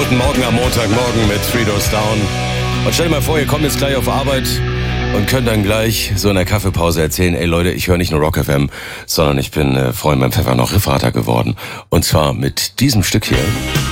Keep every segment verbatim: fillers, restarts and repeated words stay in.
Guten Morgen am Montagmorgen mit Three Doors Down. Und stell dir mal vor, ihr kommt jetzt gleich auf Arbeit und könnt dann gleich so in der Kaffeepause erzählen, ey Leute, ich höre nicht nur Rock F M, sondern ich bin äh, Freund beim Pfeffer noch Riffrater geworden. Und zwar mit diesem Stück hier.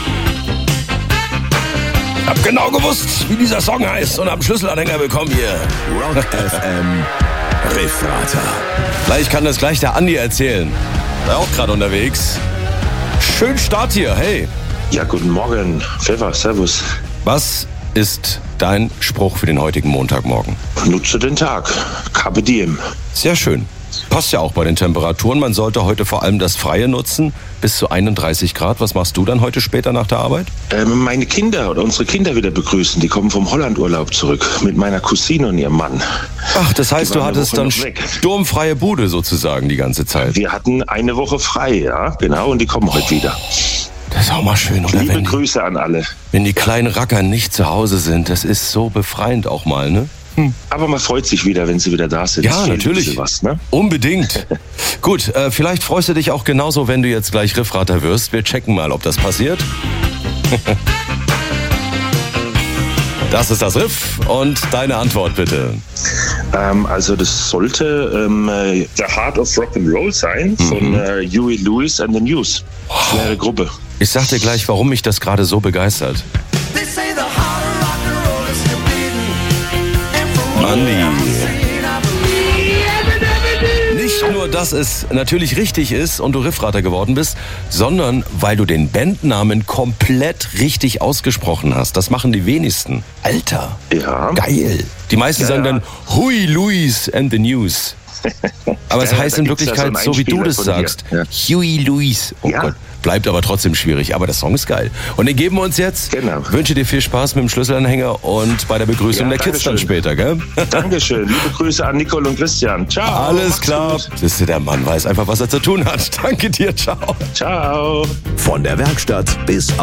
Hab genau gewusst, wie dieser Song heißt und hab einen Schlüsselanhänger bekommen hier. Rock F M Riffrater. Gleich kann das gleich der Andi erzählen. War auch gerade unterwegs. Schön Start hier, hey. Ja, guten Morgen, Pfeffer, servus. Was ist dein Spruch für den heutigen Montagmorgen? Nutze den Tag, Carpe diem. Sehr schön. Passt ja auch bei den Temperaturen. Man sollte heute vor allem das Freie nutzen, bis zu einunddreißig Grad. Was machst du dann heute später nach der Arbeit? Ähm, meine Kinder oder unsere Kinder wieder begrüßen. Die kommen vom Hollandurlaub zurück mit meiner Cousine und ihrem Mann. Ach, das heißt, du hattest dann weg. sturmfreie Bude sozusagen die ganze Zeit. Wir hatten eine Woche frei, ja, genau, und die kommen heute wieder. Das ist auch mal schön, oder? Liebe wenn die, Grüße an alle. Wenn die kleinen Racker nicht zu Hause sind, das ist so befreiend auch mal, ne? Hm. Aber man freut sich wieder, wenn sie wieder da sind. Ja, es fehlt natürlich. ein bisschen was, ne? Unbedingt. Gut, äh, vielleicht freust du dich auch genauso, wenn du jetzt gleich Riffrater wirst. Wir checken mal, ob das passiert. Das ist das Riff und deine Antwort bitte. Ähm, also das sollte ähm, The Heart of Rock'n'Roll sein von Mhm. äh, Huey Lewis and the News. Das wäre eine Gruppe. Ich sag dir gleich, warum mich das gerade so begeistert. Andi. Nicht nur, dass es natürlich richtig ist und du Riffrater geworden bist, sondern weil du den Bandnamen komplett richtig ausgesprochen hast. Das machen die wenigsten. Alter, Ja. geil. Die meisten Ja, sagen ja. dann Huey Lewis and the News. Aber es Ja, heißt da in gibt's ja Wirklichkeit, so so einen wie du Einspieler das von dir. sagst. Ja. Huey Lewis. Oh Ja. Gott. Bleibt aber trotzdem schwierig. Aber der Song ist geil. Und den geben wir uns jetzt. Genau. Wünsche dir viel Spaß mit dem Schlüsselanhänger und bei der Begrüßung Ja, der Kids dann Dankeschön. später, gell? Dankeschön. Liebe Grüße an Nicole und Christian. Ciao. Alles Macht's klar. gut. Siehst du, der Mann weiß einfach, was er zu tun hat. Danke dir. Ciao. Ciao. Von der Werkstatt bis